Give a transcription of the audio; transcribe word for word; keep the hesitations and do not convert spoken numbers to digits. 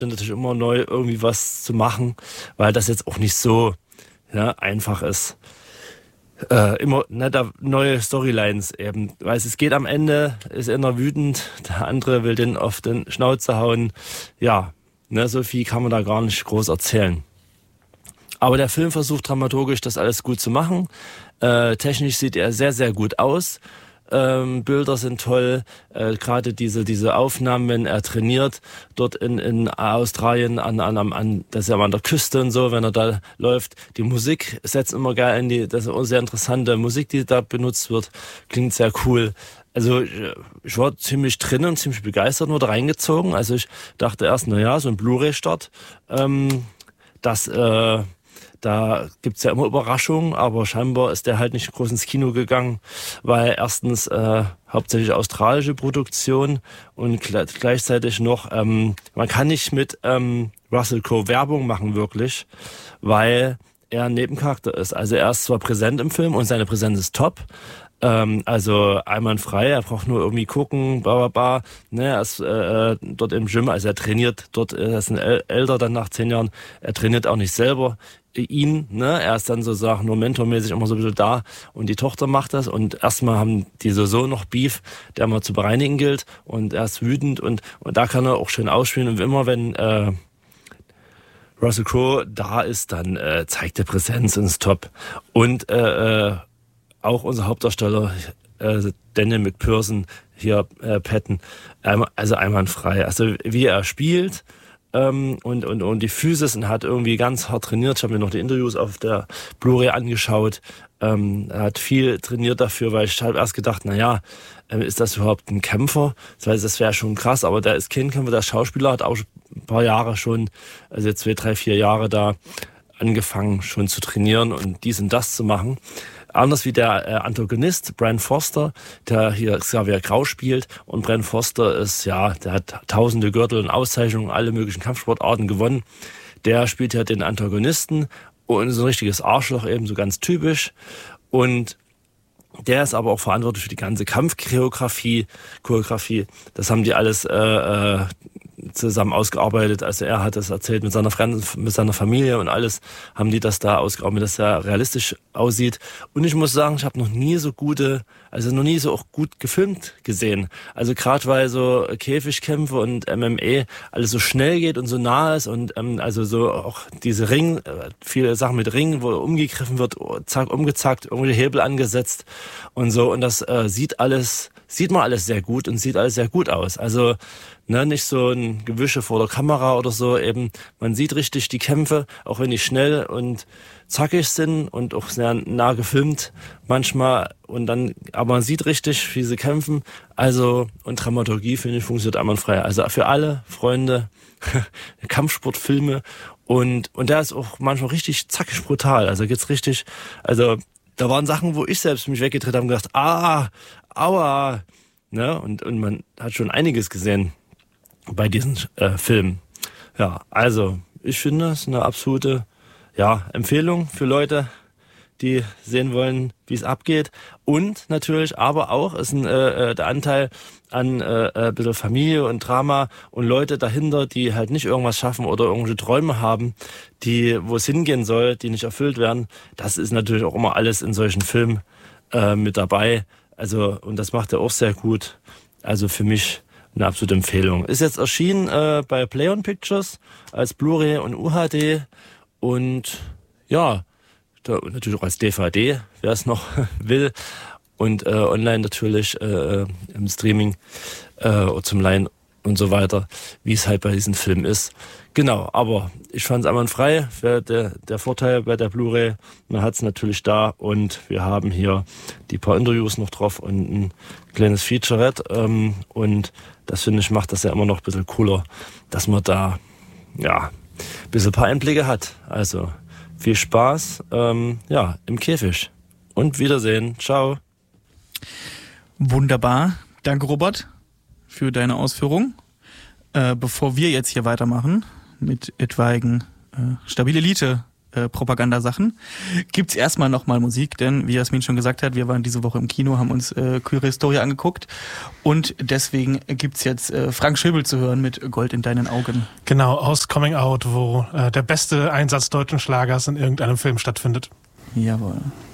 natürlich immer neu irgendwie was zu machen, weil das jetzt auch nicht so ja, einfach ist. Äh, immer ne, da neue Storylines eben, weil es geht am Ende, ist einer wütend, der andere will den auf den Schnauze hauen. Ja, ne, so viel kann man da gar nicht groß erzählen. Aber der Film versucht dramaturgisch das alles gut zu machen. Äh, technisch sieht er sehr, sehr gut aus. Ähm, Bilder sind toll, äh, gerade diese diese Aufnahmen, wenn er trainiert, dort in in Australien an an an das ist ja an der Küste und so, wenn er da läuft. Die Musik setzt immer geil in die, das ist auch sehr interessante Musik, die da benutzt wird, klingt sehr cool. Also ich war ziemlich drin und ziemlich begeistert, nur da reingezogen. Also ich dachte erst, na ja, so ein Blu-ray-Start, ähm, das äh, da gibt's ja immer Überraschungen, aber scheinbar ist der halt nicht groß ins Kino gegangen, weil erstens äh, hauptsächlich australische Produktion und gl- gleichzeitig noch, ähm, man kann nicht mit ähm, Russell Crowe Werbung machen wirklich, weil er ein Nebencharakter ist. Also er ist zwar präsent im Film und seine Präsenz ist top, ähm, also einwandfrei, er braucht nur irgendwie gucken, bla bla bla, ne, er ist äh, dort im Gym, also er trainiert dort, er ist ein äl- älter dann nach zehn Jahren, er trainiert auch nicht selber ihn, ne, er ist dann sozusagen nur mentormäßig immer so ein bisschen da und die Tochter macht das und erstmal haben die so noch Beef, der mal zu bereinigen gilt und er ist wütend und, und da kann er auch schön ausspielen und immer wenn äh, Russell Crowe da ist, dann äh, zeigt er Präsenz und ist top und äh, äh, auch unser Hauptdarsteller äh, Daniel McPherson hier äh, Patton, ähm, also einwandfrei. Also wie er spielt ähm, und und und die Physis und hat irgendwie ganz hart trainiert. Ich habe mir noch die Interviews auf der Blu-ray angeschaut. Ähm, er hat viel trainiert dafür, weil ich habe erst gedacht, na ja, äh, ist das überhaupt ein Kämpfer? Das heißt, das wäre schon krass, aber der ist kein Kämpfer, der Schauspieler hat auch ein paar Jahre schon, also jetzt zwei, drei, vier Jahre da angefangen schon zu trainieren und dies und das zu machen. Anders wie der äh, Antagonist, Bran Foster, der hier Xavier Grau spielt. Und Bran Foster ist, ja, der hat tausende Gürtel und Auszeichnungen, alle möglichen Kampfsportarten gewonnen. Der spielt ja den Antagonisten und so ein richtiges Arschloch, eben so ganz typisch. Und der ist aber auch verantwortlich für die ganze Kampfchoreografie. Choreografie. Das haben die alles äh, äh, zusammen ausgearbeitet. Also er hat das erzählt mit seiner mit seiner Familie und alles haben die das da ausgearbeitet, dass er realistisch aussieht. Und ich muss sagen, ich habe noch nie so gute, also noch nie so auch gut gefilmt gesehen. Also gerade weil so Käfigkämpfe und M M A alles so schnell geht und so nah ist und ähm, also so auch diese Ring, äh, viele Sachen mit Ringen, wo umgegriffen wird, zack, umgezackt, irgendwelche Hebel angesetzt und so. Und das äh, sieht alles, sieht man alles sehr gut und sieht alles sehr gut aus. Also ne, nicht so ein Gewische vor der Kamera oder so, eben, man sieht richtig die Kämpfe, auch wenn die schnell und zackig sind und auch sehr nah gefilmt manchmal und dann, aber man sieht richtig, wie sie kämpfen, also, und Dramaturgie, finde ich, funktioniert einwandfrei. Also für alle Freunde, Kampfsportfilme und, und der ist auch manchmal richtig zackig brutal, also geht's richtig, also, da waren Sachen, wo ich selbst mich weggedreht habe und gedacht, ah, aua, ne, und, und man hat schon einiges gesehen bei diesen äh, Filmen. Ja, also ich finde es eine absolute ja, Empfehlung für Leute, die sehen wollen, wie es abgeht. Und natürlich aber auch ist ein, äh, der Anteil an äh, ein bisschen Familie und Drama und Leute dahinter, die halt nicht irgendwas schaffen oder irgendwelche Träume haben, die wo es hingehen soll, die nicht erfüllt werden. Das ist natürlich auch immer alles in solchen Filmen äh, mit dabei. Also und das macht er auch sehr gut. Also für mich eine absolute Empfehlung. Ist jetzt erschienen äh, bei Play On Pictures als Blu-ray und U H D und ja, da, natürlich auch als D V D, wer es noch will und äh, online natürlich äh, im Streaming äh, zum Leihen und so weiter, wie es halt bei diesen Filmen ist. Genau, aber ich fand es einwandfrei. Der, der Vorteil bei der Blu-ray, man hat es natürlich da und wir haben hier die paar Interviews noch drauf und ein kleines Featurette ähm, und das finde ich macht das ja immer noch ein bisschen cooler, dass man da ja ein bisschen ein paar Einblicke hat. Also viel Spaß ähm, ja, im Käfig und Wiedersehen. Ciao. Wunderbar. Danke, Robert, für deine Ausführung. Äh, bevor wir jetzt hier weitermachen mit etwaigen äh, Stabil Elite äh, Propagandasachen, gibt's erstmal nochmal Musik, denn wie Jasmin schon gesagt hat, wir waren diese Woche im Kino, haben uns äh, Queere Historie angeguckt und deswegen gibt's jetzt äh, Frank Schöbel zu hören mit Gold in deinen Augen. Genau, aus Coming Out, wo äh, der beste Einsatz deutschen Schlagers in irgendeinem Film stattfindet. Jawohl.